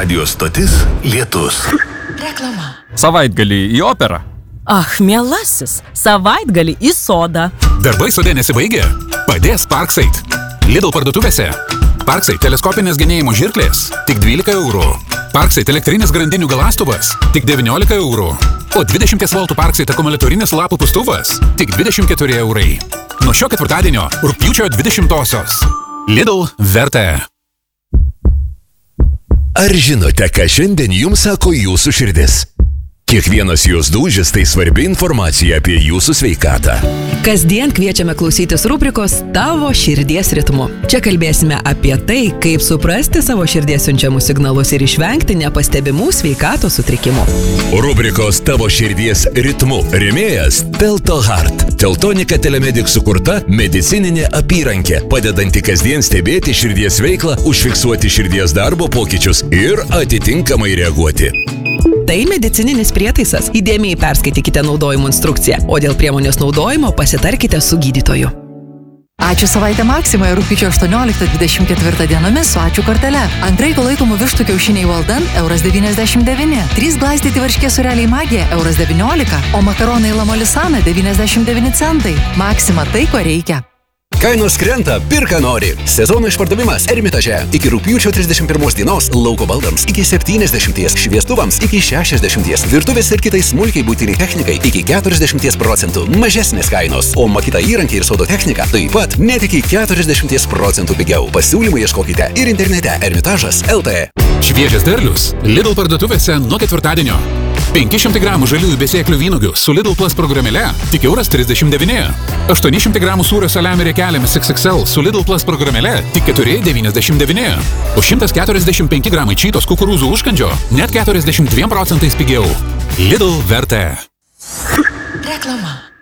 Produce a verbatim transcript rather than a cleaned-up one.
radijo stotis Lietus. Reklama. Savaitgalį į operą. Ach, mielasis, savaitgalį į sodą. Darbai sode nesibaigė? Padės Parkside. Lidl parduotuvėse. Parkside teleskopinės genėjimo žirklės tik dvylika eurų. Parkside elektrinis grandinių galastuvas tik devyniolika eurų. O dvidešimt voltų Parkside akumuliatorinis lapų pūstuvas tik dvidešimt keturi eurai. Nuo šio ketvirtadienio rugpjūčio dvidešimtosios. Lidl verta. Ar žinote, ką šiandien jums sako jūsų širdis? Kiekvienas jos dūžis tai svarbi informacija apie jūsų sveikatą. Kasdien kviečiame klausytis rubrikos Tavo širdies ritmu. Čia kalbėsime apie tai, kaip suprasti savo širdies siunčiamus signalus ir išvengti nepastebimų sveikatos sutrikimų. Rubrikos Tavo širdies ritmu rėmėjas Telto Heart. Teltonika Telemedic sukurta medicininė apyrankė, padedanti kasdien stebėti širdies veiklą, užfiksuoti širdies darbo pokyčius ir atitinkamai reaguoti. Tai medicininis prietaisas. Įdėmiai perskaitykite naudojimo instrukciją, o dėl priemonės naudojimo pasitarkite su gydytoju. Ačiū savaitę Maksimoje rugpjūčio aštuonioliktą dvidešimt ketvirtą dienomis su ačiū kortele. Ant kraiko laikomų vištų kiaušiniai Walden euras devyniasdešimt devyni. Trys glaistyti varškės sūreliai Magija euras devyniolika, o makaronai La Molisana devyniasdešimt devyni centai. Maksima tai, ko reikia. Kainos krenta, pirka nori. Sezono išpardavimas Ermitaže. Iki rugpjūčio trisdešimt pirmos dienos lauko baldams iki septyniasdešimt, šviestuvams iki šešiasdešimt, virtuvės ir kitai smulkiai būtiniai technikai iki keturiasdešimt procentų mažesnės kainos, o makita įrankiai ir sodo technika taip pat net iki keturiasdešimt procentų pigiau. Pasiūlymų ieškokite ir internete ermitažas taškas lt. Šviežias derlius Lidl parduotuvėse nuo ketvirtadienio. penki šimtai gramų žaliųjų besėklių vynuogių su Lidl Plus programėle tik euras trisdešimt devyni. aštuoni šimtai gramų sūrio saliamio riekelėmis iks iks el su Lidl Plus programėle tik keturi devyniasdešimt devyni. O šimtas keturiasdešimt penki gramai čytos kukurūzų užkandžio net keturiasdešimt dviem procentais pigiau. Lidl verta. Reklama.